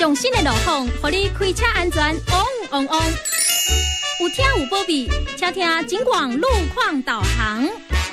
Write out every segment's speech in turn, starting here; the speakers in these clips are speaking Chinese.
上新的路况，让你开车安全旺旺旺。有听有保庇，请听警广路况导航。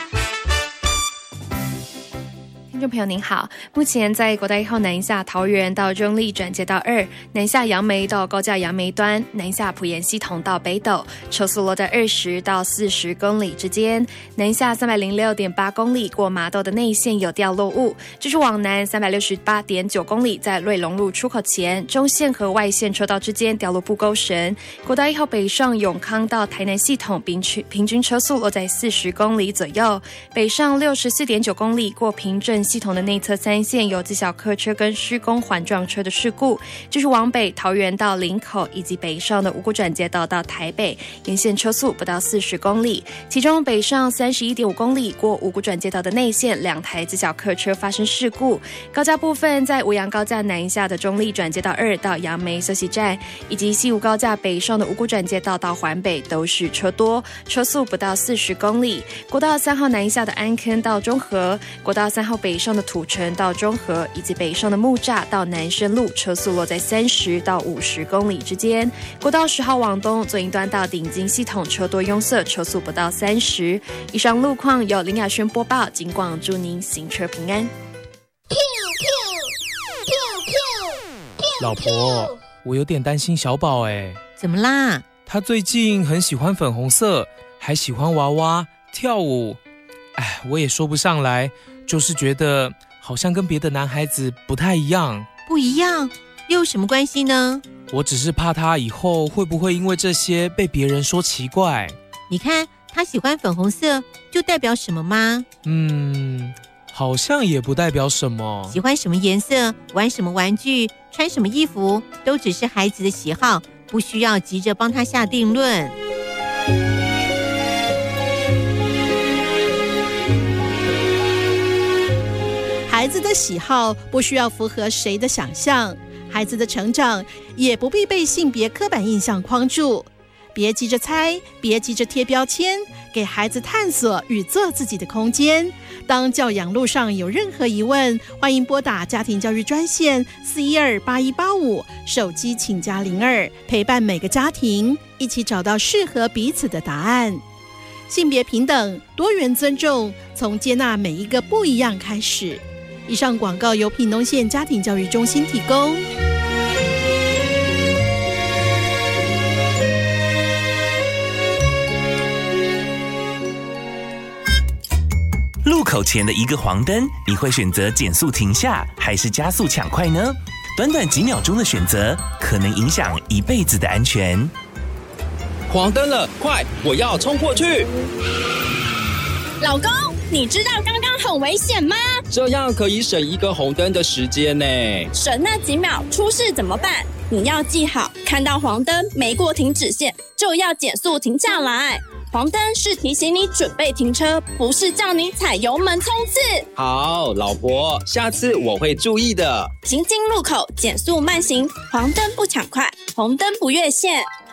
听众朋友您好，目前在国道1号南下桃园到中立转接到2，南下杨梅到高架杨梅端，南下埔盐系统到北斗，车速落在20到40公里之间。南下306.8公里过麻豆的内线有掉落物，继续往南368.9公里，在瑞隆路出口前，中线和外线车道之间掉落不勾绳。国道1号北上永康到台南系统，平均车速落在40公里左右。北上64.9公里过平镇系统的内侧3线有自小客车跟施工环撞车的事故，就是往北桃园到林口以及北上的五股转接道到台北，沿线车速不到40公里，其中北上31.5公里过五股转接道的内线2台自小客车发生事故。高架部分在五杨高架南下的中立转接道2到杨梅休息站，以及西武高架北上的五股转接道到环北都是车多，车速不到40公里。国道3号南下的安坑到中和，国道3号北上的土城到中和，以及北上的木栅到南深路，车速落在30到50公里之间。国道10号往东左营端到顶金系统车多拥塞，车速不到30。以上路况由林雅轩播报，警广祝您行车平安。 老婆，我有点担心小宝欸。 怎么啦？ 他最近很喜欢粉红色，还喜欢娃娃跳舞。我也说不上来，就是觉得好像跟别的男孩子不太一样。 不一样又有什么关系呢？ 我只是怕他以后会不会因为这些被别人说奇怪。 你看他喜欢粉红色就代表什么吗？ 好像也不代表什么。 喜欢什么颜色，玩什么玩具，穿什么衣服，都只是孩子的喜好，不需要急着帮他下定论。 孩子的喜好不需要符合谁的想象，孩子的成长也不必被性别刻板印象框住。别急着猜，别急着贴标签，给孩子探索与做自己的空间。当教养路上有任何疑问，欢迎拨打家庭教育专线4128185，手机请加02，陪伴每个家庭，一起找到适合彼此的答案。性别平等，多元尊重，从接纳每一个不一样开始。以上广告由屏东县家庭教育中心提供。 路口前的一个黄灯，你会选择减速停下，还是加速抢快呢？短短几秒钟的选择，可能影响一辈子的安全。 黄灯了，快，我要冲过去！ 老公，你知道刚刚很危险吗？ 这样可以省一个红灯的时间呢。 省那几秒，出事怎么办？你要记好，看到黄灯没过停止线，就要减速停下来。黄灯是提醒你准备停车，不是叫你踩油门冲刺。 好，老婆，下次我会注意的。 行经路口减速慢行，黄灯不抢快，红灯不越线。